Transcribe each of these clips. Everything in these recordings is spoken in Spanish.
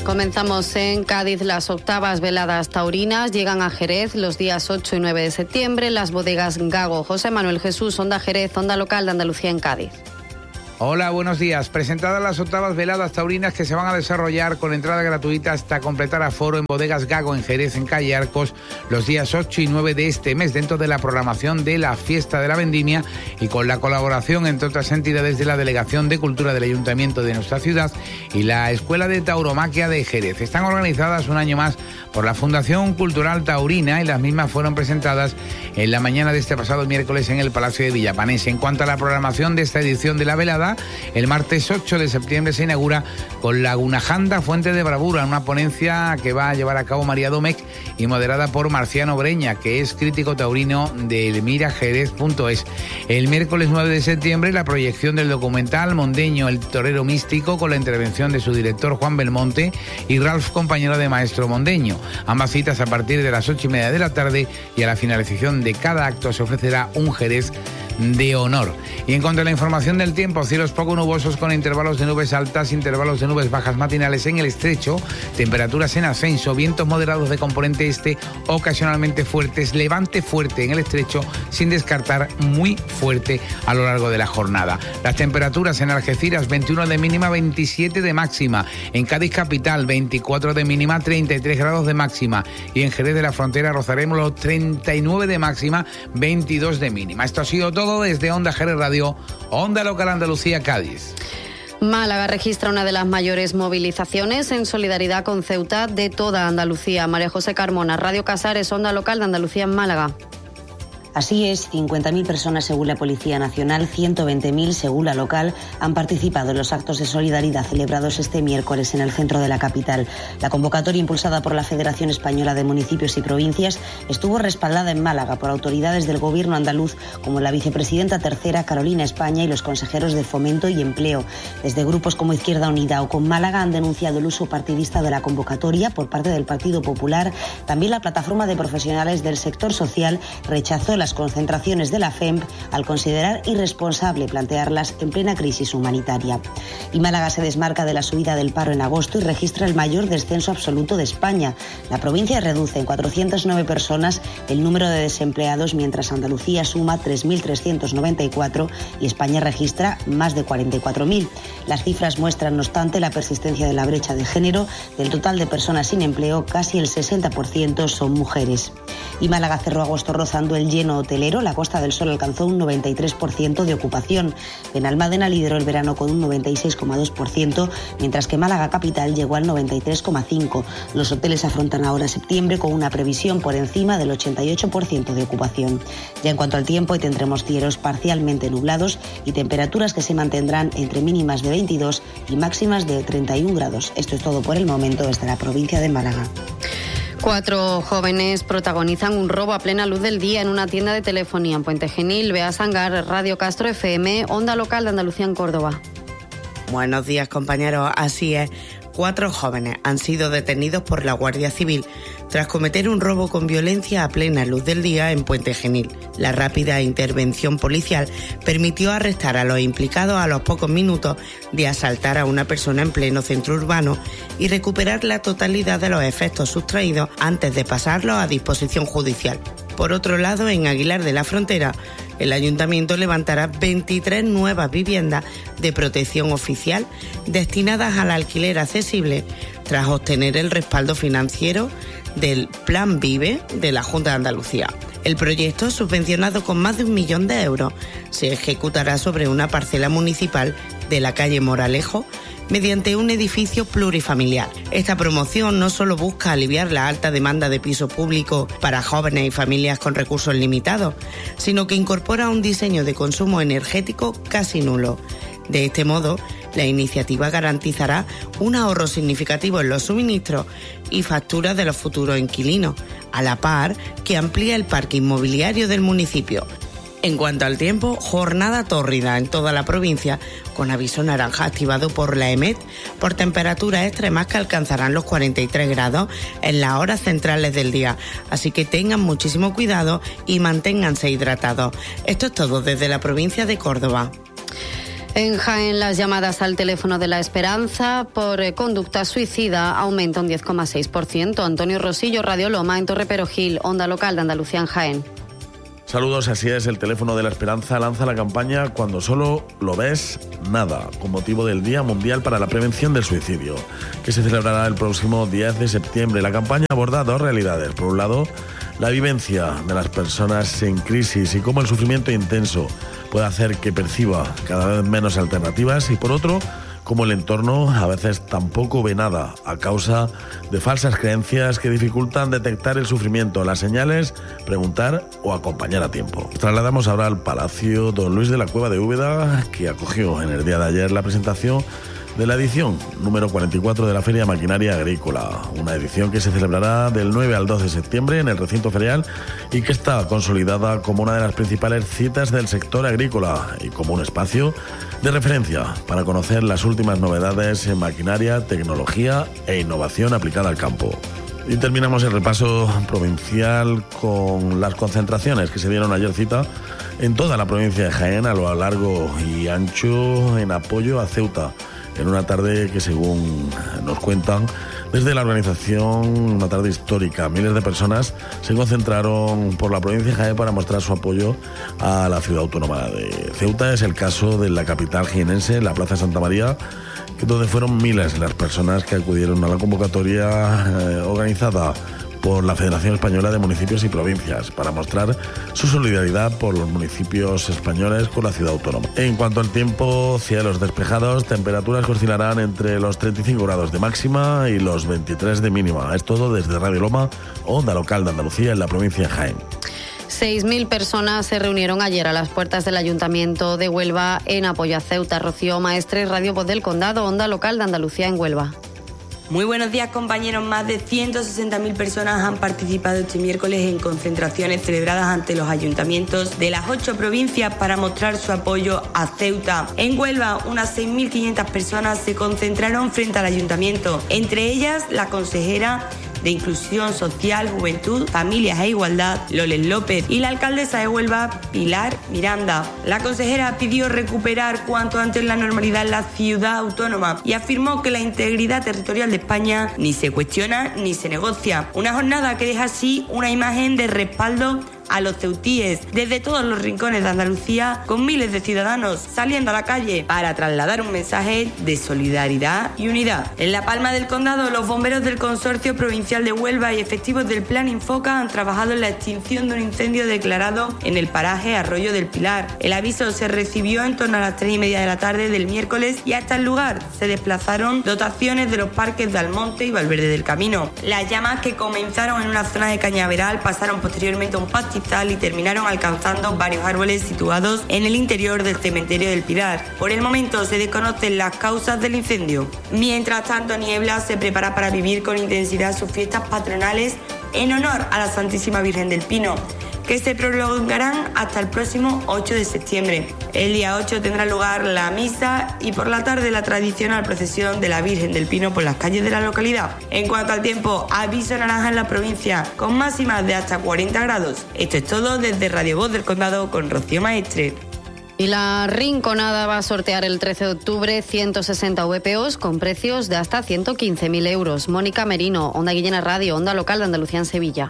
Comenzamos en Cádiz. Las octavas veladas taurinas llegan a Jerez los días 8 y 9 de septiembre. Las bodegas Gago. José Manuel Jesús, Onda Jerez, Onda Local de Andalucía en Cádiz. Hola, buenos días. Presentadas las octavas veladas taurinas que se van a desarrollar con entrada gratuita hasta completar aforo en bodegas Gago en Jerez, en calle Arcos, los días 8 y 9 de este mes, dentro de la programación de la Fiesta de la Vendimia y con la colaboración, entre otras entidades, de la Delegación de Cultura del Ayuntamiento de nuestra ciudad y la Escuela de Tauromaquia de Jerez. Están organizadas un año más por la Fundación Cultural Taurina y las mismas fueron presentadas en la mañana de este pasado miércoles en el Palacio de Villapanés. En cuanto a la programación de esta edición de la velada, el martes 8 de septiembre se inaugura con Laguna Janda, Fuente de Bravura, una ponencia que va a llevar a cabo María Domecq y moderada por Marciano Breña, que es crítico taurino de elmirajerez.es. El miércoles 9 de septiembre, la proyección del documental Mondeño, el torero místico, con la intervención de su director Juan Belmonte y Ralph, compañero de Maestro Mondeño. Ambas citas a partir de las 8:30 de la tarde, y a la finalización de cada acto se ofrecerá un Jerez de honor. Y en cuanto a la información del tiempo, cielos poco nubosos con intervalos de nubes altas, intervalos de nubes bajas matinales en el estrecho, temperaturas en ascenso, vientos moderados de componente este ocasionalmente fuertes, levante fuerte en el estrecho, sin descartar muy fuerte a lo largo de la jornada. Las temperaturas en Algeciras, 21 de mínima, 27 de máxima. En Cádiz capital, 24 de mínima, 33 grados de máxima. Y en Jerez de la Frontera rozaremos los 39 de máxima, 22 de mínima. Esto ha sido todo desde Onda Jerez Radio, Onda Local Andalucía, Cádiz. Málaga registra una de las mayores movilizaciones en solidaridad con Ceuta de toda Andalucía. María José Carmona, Radio Casares, Onda Local de Andalucía en Málaga. Así es, 50.000 personas según la Policía Nacional, 120.000 según la local, han participado en los actos de solidaridad celebrados este miércoles en el centro de la capital. La convocatoria, impulsada por la Federación Española de Municipios y Provincias, estuvo respaldada en Málaga por autoridades del Gobierno andaluz, como la vicepresidenta tercera Carolina España y los consejeros de Fomento y Empleo. Desde grupos como Izquierda Unida o Con Málaga han denunciado el uso partidista de la convocatoria por parte del Partido Popular. También la plataforma de profesionales del sector social rechazó las concentraciones de la FEMP al considerar irresponsable plantearlas en plena crisis humanitaria. Y Málaga se desmarca de la subida del paro en agosto y registra el mayor descenso absoluto de España. La provincia reduce en 409 personas el número de desempleados, mientras Andalucía suma 3.394 y España registra más de 44.000. Las cifras muestran, no obstante, la persistencia de la brecha de género. Del total de personas sin empleo, casi el 60% son mujeres. Y Málaga cerró agosto rozando el lleno hotelero. La Costa del Sol alcanzó un 93% de ocupación. Benalmádena lideró el verano con un 96,2%, mientras que Málaga capital llegó al 93,5%. Los hoteles afrontan ahora septiembre con una previsión por encima del 88% de ocupación. Ya en cuanto al tiempo, hoy tendremos cielos parcialmente nublados y temperaturas que se mantendrán entre mínimas de 22 y máximas de 31 grados. Esto es todo por el momento desde la provincia de Málaga. 4 jóvenes protagonizan un robo a plena luz del día en una tienda de telefonía en Puente Genil. Bea Sangar, Radio Castro FM, Onda Local de Andalucía en Córdoba. Buenos días, compañeros. Así es. 4 jóvenes han sido detenidos por la Guardia Civil tras cometer un robo con violencia a plena luz del día en Puente Genil. La rápida intervención policial permitió arrestar a los implicados a los pocos minutos de asaltar a una persona en pleno centro urbano y recuperar la totalidad de los efectos sustraídos antes de pasarlos a disposición judicial. Por otro lado, en Aguilar de la Frontera, el Ayuntamiento levantará 23 nuevas viviendas de protección oficial destinadas al alquiler accesible tras obtener el respaldo financiero del Plan Vive de la Junta de Andalucía. El proyecto, subvencionado con más de 1 millón de euros, se ejecutará sobre una parcela municipal de la calle Moralejo, mediante un edificio plurifamiliar. Esta promoción no solo busca aliviar la alta demanda de piso público para jóvenes y familias con recursos limitados, sino que incorpora un diseño de consumo energético casi nulo. De este modo, la iniciativa garantizará un ahorro significativo en los suministros y facturas de los futuros inquilinos, a la par que amplía el parque inmobiliario del municipio. En cuanto al tiempo, jornada tórrida en toda la provincia, con aviso naranja activado por la EMET por temperaturas extremas que alcanzarán los 43 grados en las horas centrales del día. Así que tengan muchísimo cuidado y manténganse hidratados. Esto es todo desde la provincia de Córdoba. En Jaén, las llamadas al teléfono de la Esperanza por conducta suicida aumentan un 10,6%. Antonio Rosillo, Radio Loma, en Torreperogil, Onda Local de Andalucía en Jaén. Saludos, así es, el teléfono de la Esperanza lanza la campaña Cuando solo lo ves, nada, con motivo del Día Mundial para la Prevención del Suicidio, que se celebrará el próximo 10 de septiembre. La campaña aborda dos realidades. Por un lado, la vivencia de las personas en crisis y cómo el sufrimiento intenso puede hacer que perciba cada vez menos alternativas, y por otro, cómo el entorno a veces tampoco ve nada a causa de falsas creencias que dificultan detectar el sufrimiento, las señales, preguntar o acompañar a tiempo. Nos trasladamos ahora al Palacio Don Luis de la Cueva de Úbeda, que acogió en el día de ayer la presentación de la edición número 44 de la Feria Maquinaria Agrícola, una edición que se celebrará del 9 al 12 de septiembre en el recinto ferial y que está consolidada como una de las principales citas del sector agrícola y como un espacio de referencia para conocer las últimas novedades en maquinaria, tecnología e innovación aplicada al campo. Y terminamos el repaso provincial con las concentraciones que se dieron ayer cita en toda la provincia de Jaén a lo largo y ancho en apoyo a Ceuta, en una tarde que, según nos cuentan desde la organización, una tarde histórica. Miles de personas se concentraron por la provincia de Jaén para mostrar su apoyo a la ciudad autónoma de Ceuta. Es el caso de la capital jienense, la Plaza Santa María, donde fueron miles las personas que acudieron a la convocatoria organizada por la Federación Española de Municipios y Provincias para mostrar su solidaridad por los municipios españoles con la ciudad autónoma. En cuanto al tiempo, cielos despejados, temperaturas que oscilarán entre los 35 grados de máxima y los 23 de mínima. Es todo desde Radio Loma, Onda Local de Andalucía en la provincia de Jaén. 6.000 personas se reunieron ayer a las puertas del Ayuntamiento de Huelva en apoyo a Ceuta. Rocío Maestre, Radio Voz del Condado, Onda Local de Andalucía en Huelva. Muy buenos días, compañeros. Más de 160.000 personas han participado este miércoles en concentraciones celebradas ante los ayuntamientos de las 8 provincias para mostrar su apoyo a Ceuta. En Huelva, unas 6.500 personas se concentraron frente al ayuntamiento, entre ellas la consejera de Inclusión Social, Juventud, Familias e Igualdad, Loles López, y la alcaldesa de Huelva, Pilar Miranda. La consejera pidió recuperar cuanto antes la normalidad en la ciudad autónoma y afirmó que la integridad territorial de España ni se cuestiona ni se negocia. Una jornada que deja así una imagen de respaldo a los ceutíes desde todos los rincones de Andalucía, con miles de ciudadanos saliendo a la calle para trasladar un mensaje de solidaridad y unidad. En La Palma del Condado, los bomberos del Consorcio Provincial de Huelva y efectivos del Plan Infoca han trabajado en la extinción de un incendio declarado en el paraje Arroyo del Pilar. El aviso se recibió en torno a las 3:30 de la tarde del miércoles y hasta el lugar se desplazaron dotaciones de los parques de Almonte y Valverde del Camino. Las llamas, que comenzaron en una zona de cañaveral, pasaron posteriormente a un pastizal y terminaron alcanzando varios árboles situados en el interior del cementerio del Pilar. Por el momento se desconocen las causas del incendio. Mientras tanto, Niebla se prepara para vivir con intensidad sus fiestas patronales en honor a la Santísima Virgen del Pino, que se prolongarán hasta el próximo 8 de septiembre. El día 8 tendrá lugar la misa y por la tarde la tradicional procesión de la Virgen del Pino por las calles de la localidad. En cuanto al tiempo, aviso naranja en la provincia, con máximas de hasta 40 grados. Esto es todo desde Radio Voz del Condado con Rocío Maestre. Y la Rinconada va a sortear el 13 de octubre 160 VPOs con precios de hasta 115.000 euros. Mónica Merino, Onda Guillena Radio, Onda Local de Andalucía en Sevilla.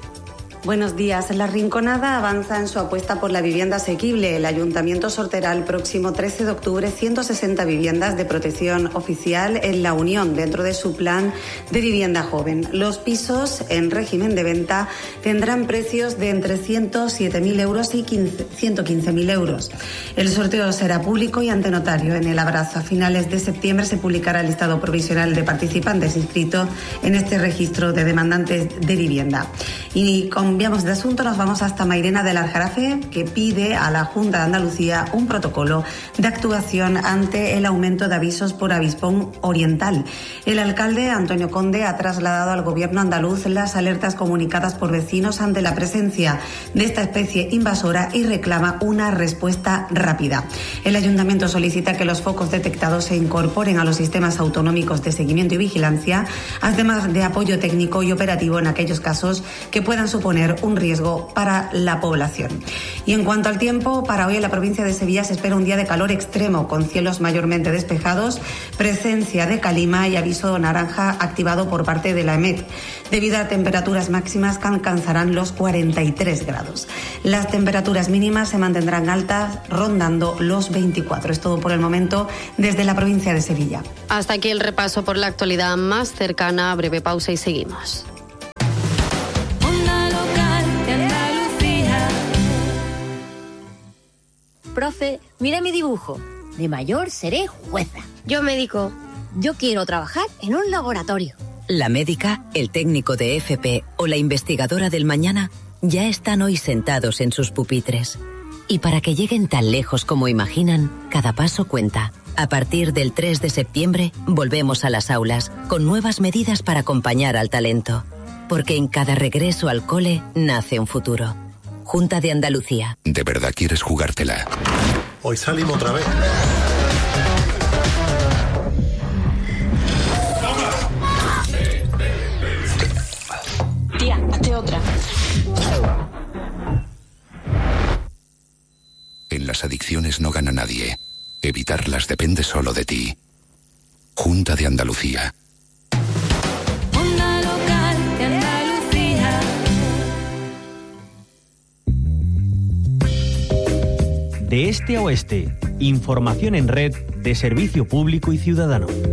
Buenos días. La Rinconada avanza en su apuesta por la vivienda asequible. El Ayuntamiento sorteará el próximo 13 de octubre 160 viviendas de protección oficial en La Unión, dentro de su plan de vivienda joven. Los pisos en régimen de venta tendrán precios de entre 107.000 euros y 115.000 euros. El sorteo será público y ante notario. En el Abrazo, a finales de septiembre, se publicará el listado provisional de participantes inscritos en este registro de demandantes de vivienda. Y cambiamos de asunto, nos vamos hasta Mairena del Aljarafe, que pide a la Junta de Andalucía un protocolo de actuación ante el aumento de avisos por avispón oriental. El alcalde, Antonio Conde, ha trasladado al gobierno andaluz las alertas comunicadas por vecinos ante la presencia de esta especie invasora y reclama una respuesta rápida. El ayuntamiento solicita que los focos detectados se incorporen a los sistemas autonómicos de seguimiento y vigilancia, además de apoyo técnico y operativo en aquellos casos que puedan suponer suponer un riesgo para la población. Y en cuanto al tiempo, para hoy en la provincia de Sevilla se espera un día de calor extremo, con cielos mayormente despejados, presencia de calima y aviso naranja activado por parte de la EMET, debido a temperaturas máximas que alcanzarán los 43 grados. Las temperaturas mínimas se mantendrán altas, rondando los 24. Es todo por el momento desde la provincia de Sevilla. Hasta aquí el repaso por la actualidad más cercana. Breve pausa y seguimos. Onda Local de Andalucía. Profe, mira mi dibujo. De mayor seré jueza. Yo médico. Yo quiero trabajar en un laboratorio. La médica, el técnico de FP o la investigadora del mañana ya están hoy sentados en sus pupitres. Y para que lleguen tan lejos como imaginan, cada paso cuenta. A partir del 3 de septiembre, volvemos a las aulas, con nuevas medidas para acompañar al talento. Porque en cada regreso al cole nace un futuro. Junta de Andalucía. ¿De verdad quieres jugártela? Hoy salimos otra vez. Tía, hazte otra. En las adicciones no gana nadie. Evitarlas depende solo de ti. Junta de Andalucía. Onda Local de Andalucía. De este a oeste, información en red de servicio público y ciudadano.